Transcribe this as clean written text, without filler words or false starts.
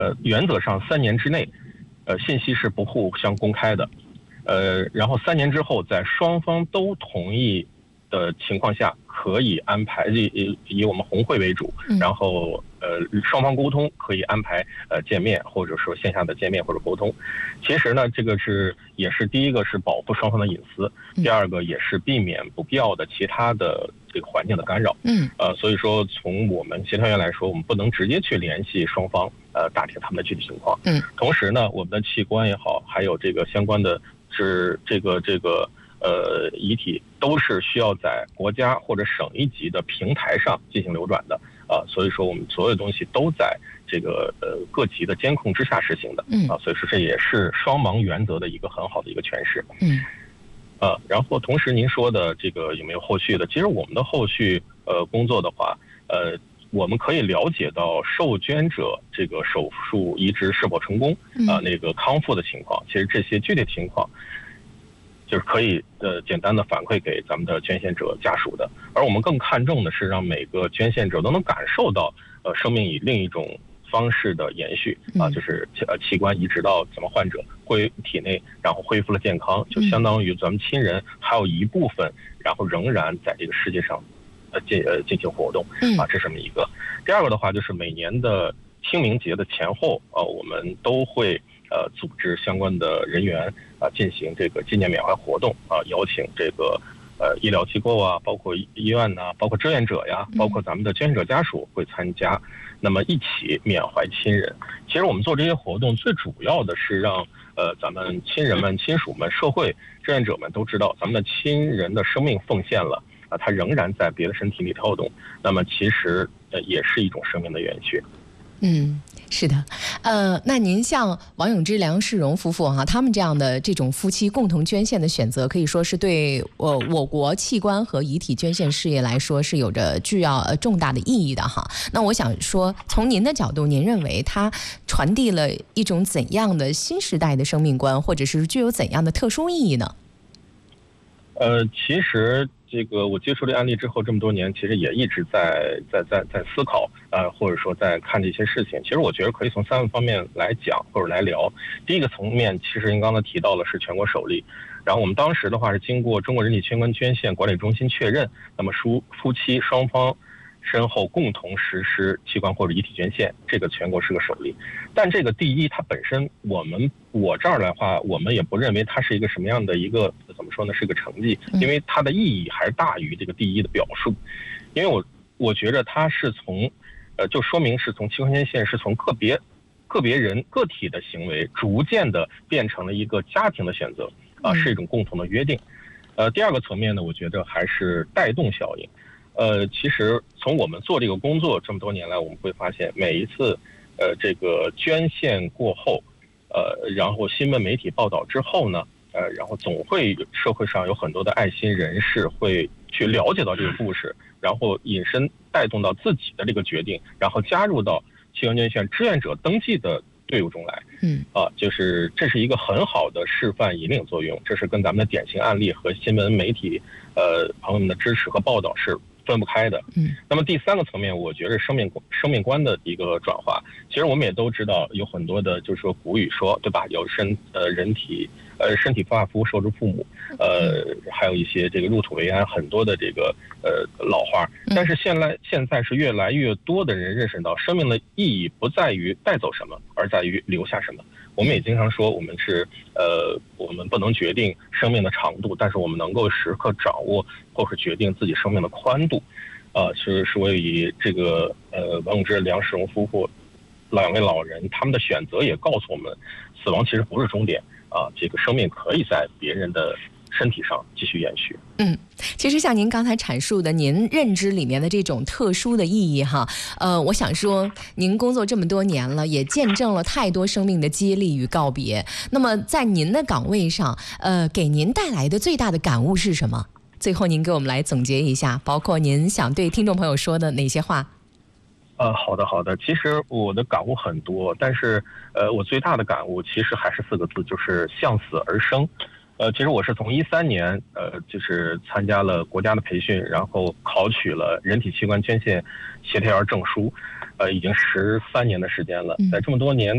原则上3年之内，信息是不互相公开的。然后3年之后，在双方都同意的情况下，可以安排以我们红会为主，然后双方沟通可以安排见面，或者说线下的见面或者沟通。其实呢，这个也是第一个是保护双方的隐私，第二个也是避免不必要的其他的这个环境的干扰。所以说从我们协调员来说，我们不能直接去联系双方，打听他们的具体情况。同时呢，我们的器官也好，还有这个相关的遗体都是需要在国家或者省一级的平台上进行流转的。所以说我们所有东西都在这个各级的监控之下实行的。所以说这也是双盲原则的一个很好的一个诠释。然后同时您说的这个有没有后续的？其实我们的后续工作的话，我们可以了解到受捐者这个手术移植是否成功，那个康复的情况。其实这些具体情况就是可以简单的反馈给咱们的捐献者家属的。而我们更看重的是让每个捐献者都能感受到生命以另一种方式的延续，就是器官移植到咱们患者体内，然后恢复了健康，就相当于咱们亲人还有一部分然后仍然在这个世界上进行活动。这是这么一个。第二个的话，就是每年的清明节的前后，我们都会组织相关的人员进行这个纪念缅怀活动，邀请这个医疗机构啊，包括医院呐，包括志愿者呀，包括咱们的捐献者家属会参加，那么一起缅怀亲人。其实我们做这些活动最主要的是让咱们亲人们、亲属们、社会志愿者们都知道，咱们的亲人的生命奉献了，他仍然在别的身体里跳动，那么其实也是一种生命的延续。 是的，那您像王永之、梁世荣夫妇他们这样的这种夫妻共同捐献的选择，可以说是对我国器官和遗体捐献事业来说是有着具要重大的意义的那我想说，从您的角度，您认为它传递了一种怎样的新时代的生命观，或者是具有怎样的特殊意义呢？ 其实这个我接触这案例之后这么多年，其实也一直在思考，或者说在看这些事情。其实我觉得可以从3个方面来讲或者来聊。第一个层面，其实您刚才提到了是全国首例，然后我们当时的话是经过中国人体器官捐献管理中心确认，那么夫妻双方身后共同实施器官或者遗体捐献，这个全国是个首例。但这个第一，它本身我这儿的话，我们也不认为它是一个什么样的一个怎么说呢，是个成绩，因为它的意义还是大于这个第一的表述。因为我觉得它是从就说明是从器官捐献是从个别人个体的行为逐渐的变成了一个家庭的选择，是一种共同的约定。第二个层面呢，我觉得还是带动效应。其实从我们做这个工作这么多年来，我们会发现每一次这个捐献过后，然后新闻媒体报道之后呢，然后总会社会上有很多的爱心人士会去了解到这个故事，然后引申带动到自己的这个决定，然后加入到器官捐献志愿者登记的队伍中来。就是这是一个很好的示范引领作用，这是跟咱们的典型案例和新闻媒体朋友们的支持和报道是分不开的。那么第3个层面，我觉得生命观的一个转化。其实我们也都知道，有很多的就是说古语说，对吧？有身体发发肤受之父母，还有一些这个入土为安，很多的这个老话。但是现在是越来越多的人认识到，生命的意义不在于带走什么，而在于留下什么。我们也经常说，我们不能决定生命的长度，但是我们能够时刻掌握或是决定自己生命的宽度。是我以这个王永之、梁世荣夫妇2位老人他们的选择也告诉我们，死亡其实不是终点这个生命可以在别人的身体上继续延续。 其实像您刚才阐述的，您认知里面的这种特殊的意义我想说，您工作这么多年了，也见证了太多生命的接力与告别。那么在您的岗位上，给您带来的最大的感悟是什么？最后您给我们来总结一下，包括您想对听众朋友说的哪些话？ 好的。其实我的感悟很多，但是我最大的感悟其实还是4个字，就是向死而生。其实我是从13年就是参加了国家的培训，然后考取了人体器官捐献协调员证书，已经13年的时间了。在这么多年